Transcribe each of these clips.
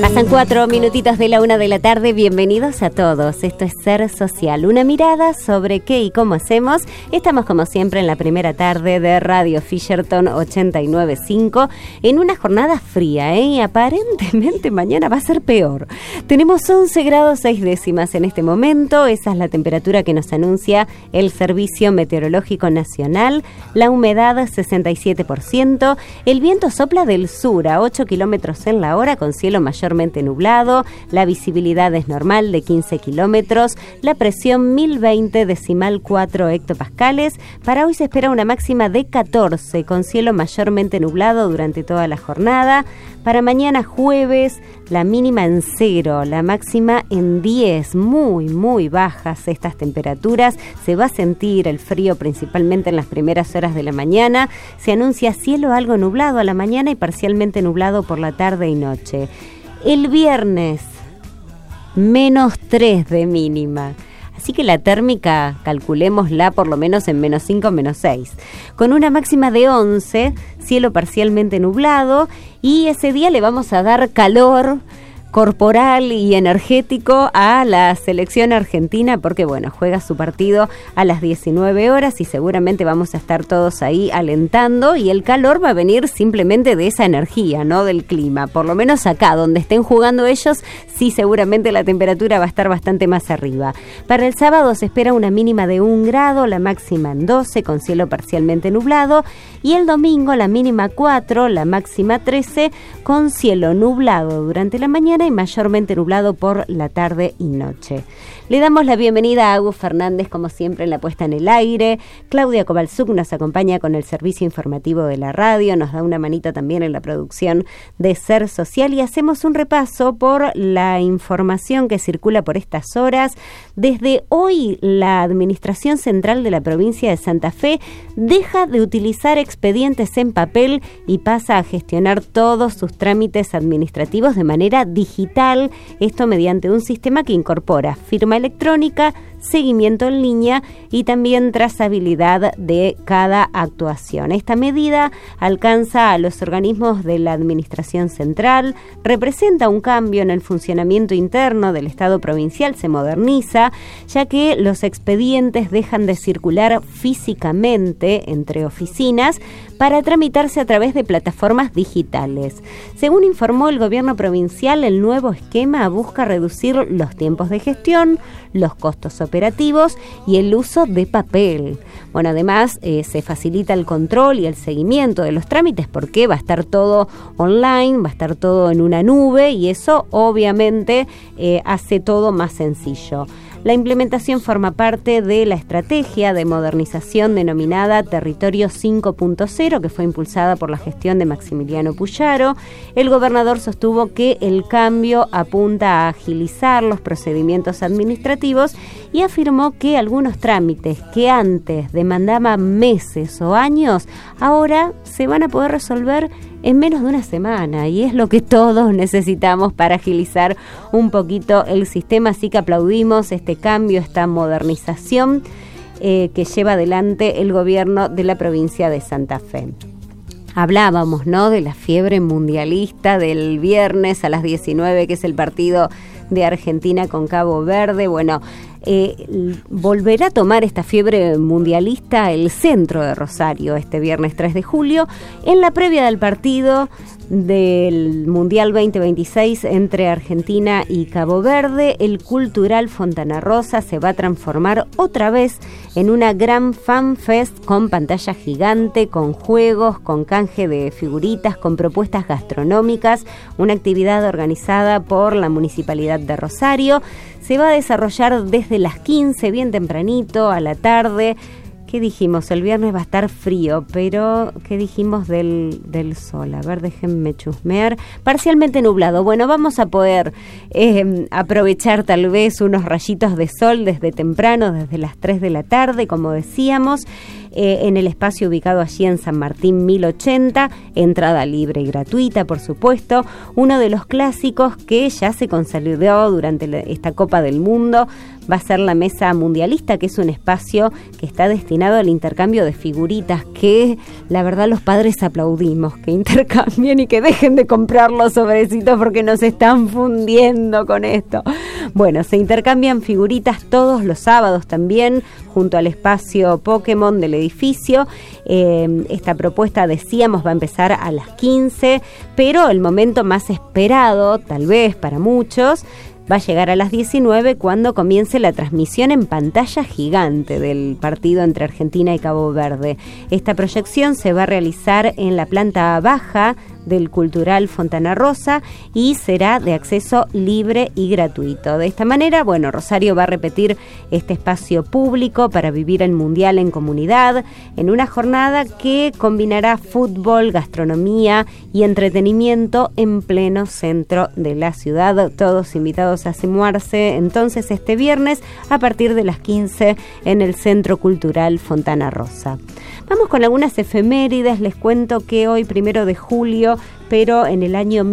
Pasan 4 minutitos de la 1 de la tarde, bienvenidos a todos. Esto es Ser Social, una mirada sobre qué y cómo hacemos. Estamos como siempre en la primera tarde de Radio Fisherton 89.5 en una jornada fría, y aparentemente mañana va a ser peor. Tenemos 11 grados 6 décimas en este momento, esa es la temperatura que nos anuncia el Servicio Meteorológico Nacional, la humedad 67%, el viento sopla del sur a 8 kilómetros en la hora con cielo mayormente nublado, la visibilidad es normal de 15 kilómetros, la presión 1020,4 hectopascales. Para hoy se espera una máxima de 14 con cielo mayormente nublado durante toda la jornada. Para mañana jueves la mínima en 0, la máxima en 10, muy bajas estas temperaturas. Se va a sentir el frío principalmente en las primeras horas de la mañana. Se anuncia cielo algo nublado a la mañana y parcialmente nublado por la tarde y noche. El viernes, -3 de mínima. Así que la térmica, calculémosla por lo menos en -5, -6. Con una máxima de 11, cielo parcialmente nublado, y ese día le vamos a dar calor corporal y energético a la selección argentina porque, bueno, juega su partido a las 19 horas y seguramente vamos a estar todos ahí alentando, y el calor va a venir simplemente de esa energía, no del clima. Por lo menos acá, donde estén jugando ellos, sí, seguramente la temperatura va a estar bastante más arriba. Para el sábado se espera una mínima de 1 grado, la máxima en 12, con cielo parcialmente nublado, y el domingo la mínima 4, la máxima 13, con cielo nublado durante la mañana y mayormente nublado por la tarde y noche. Le damos la bienvenida a Agus Fernández, como siempre, en la puesta en el aire. Claudia Kovalchuk nos acompaña con el servicio informativo de la radio, nos da una manita también en la producción de Ser Social, y hacemos un repaso por la información que circula por estas horas. Desde hoy, la Administración Central de la provincia de Santa Fe deja de utilizar expedientes en papel y pasa a gestionar todos sus trámites administrativos de manera digital, esto mediante un sistema que incorpora firma electrónica, seguimiento en línea y también trazabilidad de cada actuación. Esta medida alcanza a los organismos de la Administración Central, representa un cambio en el funcionamiento interno del Estado provincial, se moderniza, ya que los expedientes dejan de circular físicamente entre oficinas para tramitarse a través de plataformas digitales. Según informó el gobierno provincial, el nuevo esquema busca reducir los tiempos de gestión, los costos operativos y el uso de papel. Bueno, además se facilita el control y el seguimiento de los trámites porque va a estar todo online, va a estar todo en una nube, y eso obviamente hace todo más sencillo. La implementación forma parte de la estrategia de modernización denominada Territorio 5.0, que fue impulsada por la gestión de Maximiliano Puyaro. El gobernador sostuvo que el cambio apunta a agilizar los procedimientos administrativos y afirmó que algunos trámites que antes demandaban meses o años, ahora se van a poder resolver en menos de una semana, y es lo que todos necesitamos para agilizar un poquito el sistema. Así que aplaudimos este cambio, esta modernización que lleva adelante el gobierno de la provincia de Santa Fe. Hablábamos, ¿no?, de la fiebre mundialista del viernes a las 19, que es el partido de Argentina con Cabo Verde. Bueno, volverá a tomar esta fiebre mundialista el centro de Rosario este viernes 3 de julio, en la previa del partido del Mundial 2026 entre Argentina y Cabo Verde. El Cultural Fontana Rosa se va a transformar otra vez en una gran fan fest con pantalla gigante, con juegos, con canje de figuritas, con propuestas gastronómicas, una actividad organizada por la Municipalidad de Rosario. Se va a desarrollar desde las 15, bien tempranito, a la tarde. ¿Qué dijimos? El viernes va a estar frío, pero ¿qué dijimos del sol? A ver, déjenme chusmear. Parcialmente nublado. Bueno, vamos a poder aprovechar tal vez unos rayitos de sol desde temprano, desde las 3 de la tarde, como decíamos, en el espacio ubicado allí en San Martín 1080, entrada libre y gratuita, por supuesto. Uno de los clásicos que ya se consolidó durante esta Copa del Mundo va a ser la Mesa Mundialista, que es un espacio que está destinado al intercambio de figuritas, que la verdad los padres aplaudimos, que intercambien y que dejen de comprar los sobrecitos porque nos están fundiendo con esto. Bueno, se intercambian figuritas todos los sábados también, junto al espacio Pokémon del edificio. Esta propuesta, decíamos, va a empezar a las 15, pero el momento más esperado, tal vez para muchos, va a llegar a las 19 cuando comience la transmisión en pantalla gigante del partido entre Argentina y Cabo Verde. Esta proyección se va a realizar en la planta baja del Cultural Fontana Rosa y será de acceso libre y gratuito. De esta manera, bueno, Rosario va a repetir este espacio público para vivir el Mundial en comunidad, en una jornada que combinará fútbol, gastronomía y entretenimiento en pleno centro de la ciudad. Todos invitados a sumarse entonces este viernes a partir de las 15 en el Centro Cultural Fontana Rosa. Vamos con algunas efemérides. Les cuento que hoy, 1 de julio, pero en el año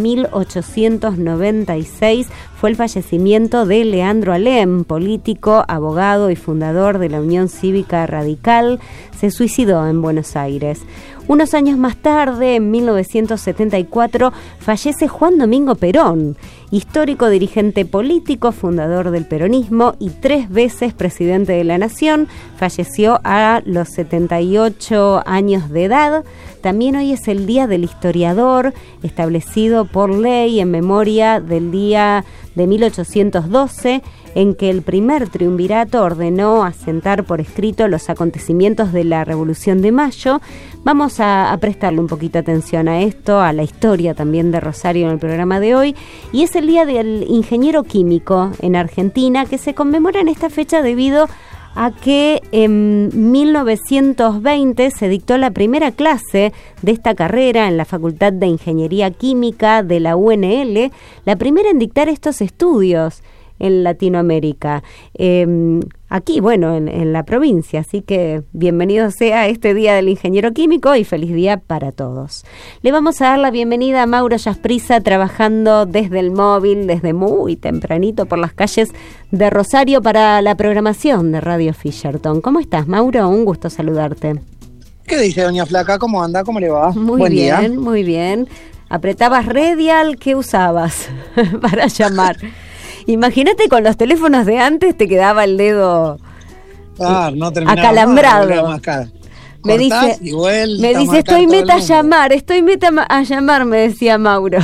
1896 fue el fallecimiento de Leandro Alem, político, abogado y fundador de la Unión Cívica Radical. Se suicidó en Buenos Aires. Unos años más tarde, en 1974, fallece Juan Domingo Perón, histórico dirigente político, fundador del peronismo y 3 veces presidente de la Nación. Falleció a los 78 años de edad. También hoy es el Día del Historiador, establecido por ley en memoria del día de 1812, en que el primer triunvirato ordenó asentar por escrito los acontecimientos de la Revolución de Mayo. Vamos a prestarle un poquito atención a esto, a la historia también de Rosario en el programa de hoy. Y es el Día del Ingeniero Químico en Argentina, que se conmemora en esta fecha debido a que en 1920 se dictó la primera clase de esta carrera en la Facultad de Ingeniería Química de la UNL, la primera en dictar estos estudios en Latinoamérica, aquí, bueno, en la provincia. Así que bienvenido sea este Día del Ingeniero Químico y feliz día para todos. Le vamos a dar la bienvenida a Mauro Yasprisa, trabajando desde el móvil, desde muy tempranito por las calles de Rosario para la programación de Radio Fisherton. ¿Cómo estás, Mauro? Un gusto saludarte. ¿Qué dice doña Flaca? ¿Cómo anda? ¿Cómo le va? Muy Buen bien, día. Muy bien. ¿Apretabas radial? ¿Qué usabas para llamar? Imagínate, con los teléfonos de antes te quedaba el dedo no acalambrado. Me dice, estoy meta a llamar, me decía Mauro.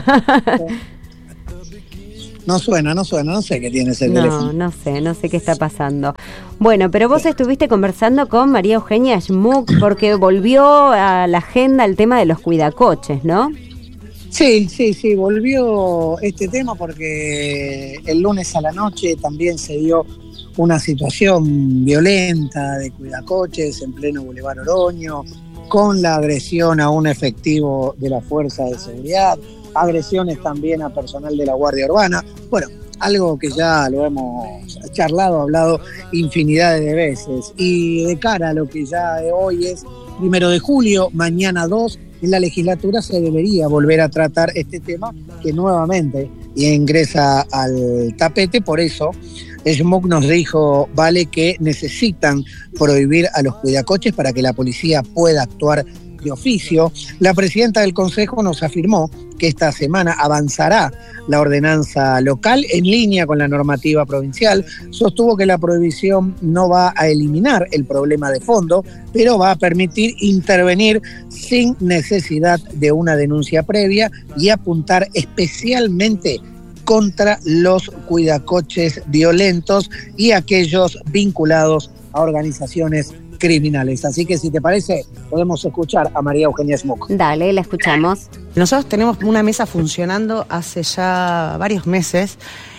No suena, no sé qué tiene ese teléfono. No sé qué está pasando. Bueno, pero vos estuviste conversando con María Eugenia Schmuck porque volvió a la agenda el tema de los cuidacoches, ¿no? Sí, volvió este tema porque el lunes a la noche también se dio una situación violenta de cuidacoches en pleno Boulevard Oroño, con la agresión a un efectivo de la Fuerza de Seguridad, agresiones también a personal de la Guardia Urbana. Bueno, algo que ya lo hemos hablado infinidad de veces. Y de cara a lo que ya hoy es 1 de julio, mañana 2, en la legislatura se debería volver a tratar este tema que nuevamente ingresa al tapete. Por eso Schmuck nos dijo, que necesitan prohibir a los cuidacoches para que la policía pueda actuar de oficio. La presidenta del Consejo nos afirmó que esta semana avanzará la ordenanza local en línea con la normativa provincial. Sostuvo que la prohibición no va a eliminar el problema de fondo, pero va a permitir intervenir sin necesidad de una denuncia previa y apuntar especialmente contra los cuidacoches violentos y aquellos vinculados a organizaciones criminales. Así que, si te parece, podemos escuchar a María Eugenia Schmuck. Dale, la escuchamos. Nosotros tenemos una mesa funcionando hace ya varios meses,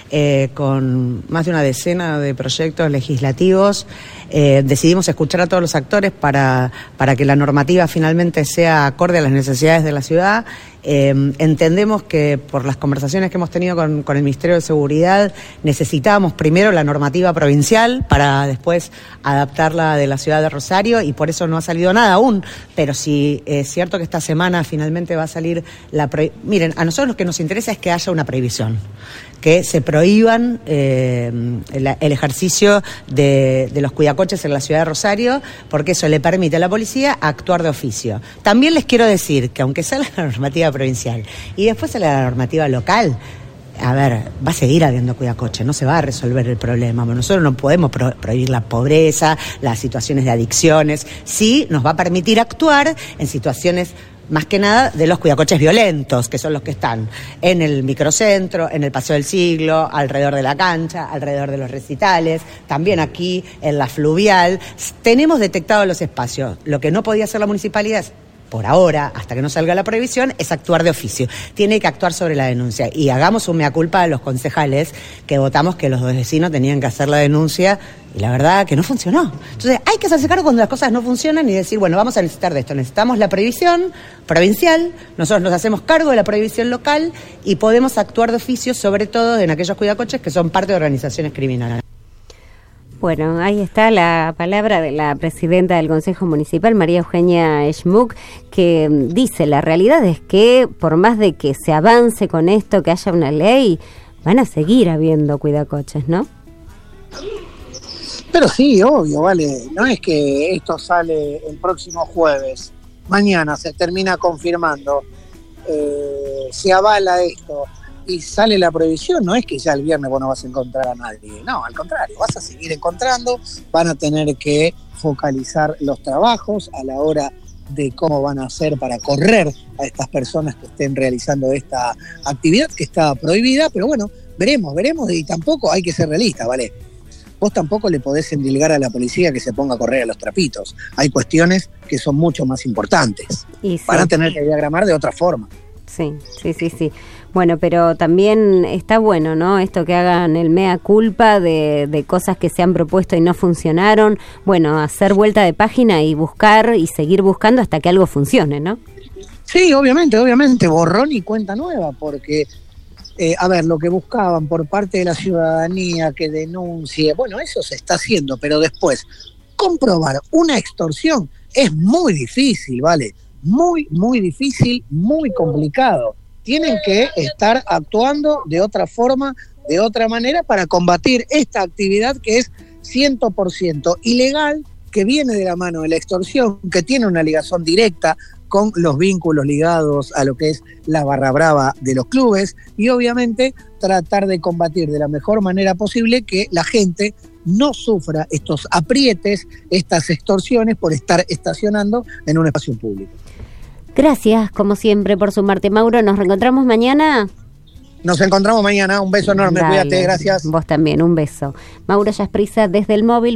con más de una decena de proyectos legislativos. Decidimos escuchar a todos los actores para que la normativa finalmente sea acorde a las necesidades de la ciudad. Entendemos que por las conversaciones que hemos tenido con el Ministerio de Seguridad necesitábamos primero la normativa provincial para después adaptarla de la ciudad de Rosario, y por eso no ha salido nada aún, pero sí es cierto que esta semana finalmente va a salir Miren, a nosotros lo que nos interesa es que haya una prohibición. que se prohíban el ejercicio de los cuidacoches en la ciudad de Rosario, porque eso le permite a la policía actuar de oficio. También les quiero decir que aunque sea la normativa provincial y después sea la normativa local, a ver, va a seguir habiendo cuidacoches, no se va a resolver el problema. Nosotros no podemos prohibir la pobreza, las situaciones de adicciones. Sí nos va a permitir actuar en situaciones, más que nada, de los cuidacoches violentos, que son los que están en el microcentro, en el Paseo del Siglo, alrededor de la cancha, alrededor de los recitales, también aquí en la Fluvial. Tenemos detectados los espacios. Lo que no podía hacer la municipalidad por ahora, hasta que no salga la prohibición, es actuar de oficio. Tiene que actuar sobre la denuncia. Y hagamos un mea culpa a los concejales que votamos que los vecinos tenían que hacer la denuncia, y la verdad que no funcionó. Entonces hay que hacerse cargo cuando las cosas no funcionan y decir, bueno, vamos a necesitar de esto. Necesitamos la prohibición provincial, nosotros nos hacemos cargo de la prohibición local y podemos actuar de oficio, sobre todo en aquellos cuidacoches que son parte de organizaciones criminales. Bueno, ahí está la palabra de la presidenta del Consejo Municipal, María Eugenia Schmuck, que dice, la realidad es que por más de que se avance con esto, que haya una ley, van a seguir habiendo cuidacoches, ¿no? Pero sí, obvio, vale, no es que esto sale el próximo jueves, mañana se termina confirmando, se avala esto y sale la prohibición, no es que ya el viernes vos no vas a encontrar a nadie, no, al contrario, vas a seguir encontrando, van a tener que focalizar los trabajos a la hora de cómo van a hacer para correr a estas personas que estén realizando esta actividad que está prohibida, pero bueno, veremos, y tampoco hay que ser realista, ¿vale? Vos tampoco le podés endilgar a la policía que se ponga a correr a los trapitos, hay cuestiones que son mucho más importantes, sí. Van a tener que diagramar de otra forma. Sí. Bueno, pero también está bueno, ¿no? Esto que hagan el mea culpa de cosas que se han propuesto y no funcionaron. Bueno, hacer vuelta de página y buscar y seguir buscando hasta que algo funcione, ¿no? Sí, obviamente, borrón y cuenta nueva, porque, lo que buscaban por parte de la ciudadanía que denuncie, bueno, eso se está haciendo, pero después, comprobar una extorsión es muy difícil, ¿vale? Muy difícil, muy complicado. Tienen que estar actuando de otra forma, de otra manera, para combatir esta actividad que es 100% ilegal, que viene de la mano de la extorsión, que tiene una ligación directa con los vínculos ligados a lo que es la barra brava de los clubes, y obviamente tratar de combatir de la mejor manera posible que la gente no sufra estos aprietes, estas extorsiones por estar estacionando en un espacio público. Gracias, como siempre, por sumarte, Mauro. ¿Nos reencontramos mañana? Nos encontramos mañana. Un beso enorme. Dale, cuídate, gracias. Vos también, un beso. Mauro Jasprissa desde el móvil.